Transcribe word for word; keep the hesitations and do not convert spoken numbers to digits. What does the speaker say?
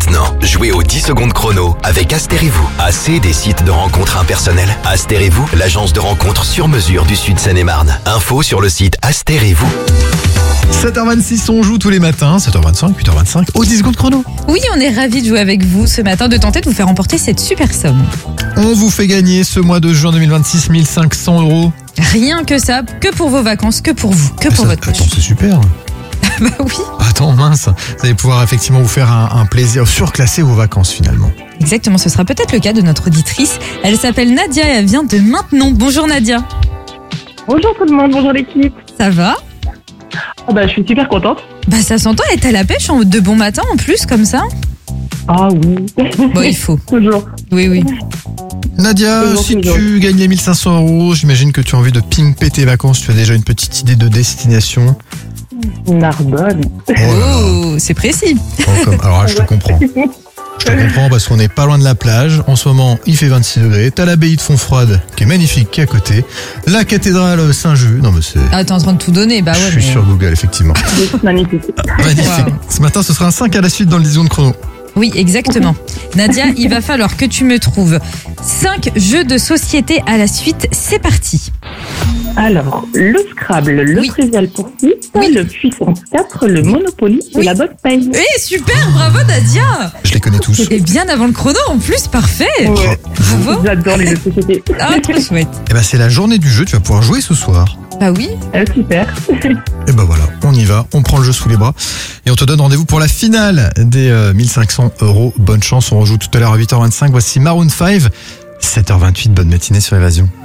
maintenant, jouez aux dix secondes chrono avec Astérez-vous. Assez des sites de rencontres impersonnels. Astérez-vous, l'agence de rencontres sur mesure du Sud Seine-et-Marne. Info sur le site Astérez-vous. sept heures vingt-six, on joue tous les matins, sept heures vingt-cinq, huit heures vingt-cinq, aux dix secondes chrono. Oui, on est ravis de jouer avec vous ce matin, de tenter de vous faire remporter cette super somme. On vous fait gagner ce mois de juin deux mille vingt-six mille cinq cents euros. Rien que ça, que pour vos vacances, que pour vous, que pour Ça- votre poche. Attends, c'est super. Bah oui, Attends, mince, vous allez pouvoir effectivement vous faire un, un plaisir, surclasser vos vacances finalement. exactement, ce sera peut-être le cas de notre auditrice. Elle s'appelle Nadia et elle vient de Maintenon. Bonjour Nadia, Bonjour tout le monde, bonjour l'équipe. ça va? Ah bah, je suis super contente. Bah ça s'entend, elle est à la pêche en de bon matin en plus, comme ça. Ah oui. Bon, il faut. Toujours. Oui, oui. Nadia, Toujours, si toujours. tu gagnes les mille cinq cents euros, j'imagine que tu as envie de pimper tes vacances, tu as déjà une petite idée de destination. Narbonne. Oh là là. Oh, c'est précis. Oh, comme- Alors là, je te comprends. Je te comprends parce qu'on n'est pas loin de la plage. En ce moment, il fait vingt-six degrés. T'as l'abbaye de Fontfroide qui est magnifique, qui est à côté. La cathédrale Saint-Just. Non, mais c'est. Ah, t'es en train de tout donner, bah ouais. je suis mais- sur Google, effectivement. Magnifique. Magnifique. Wow. Ce matin, ce sera un cinq à la suite dans le dix secondes chrono. Oui, exactement. Nadia, il va falloir que tu me trouves cinq jeux de société à la suite. C'est parti. Alors, le Scrabble, le Oui. Trivial Poursuite, Oui. le Puissance quatre, le Monopoly Oui. et la Bonne Paye. Eh, super, bravo Nadia. Je les connais tous. Et bien avant le chrono en plus, parfait. Ouais. Bravo. J'adore les jeux de société. Ah, trop chouette. Et ben, c'est la journée du jeu. Tu vas pouvoir jouer ce soir. Bah oui. Ah, super. Et ben voilà, on y va. On prend le jeu sous les bras. Et on te donne rendez-vous pour la finale des euh, mille cinq cents euros. Bonne chance. On rejoue tout à l'heure à huit heures vingt-cinq. Voici Maroon cinq. sept heures vingt-huit. Bonne matinée sur Évasion.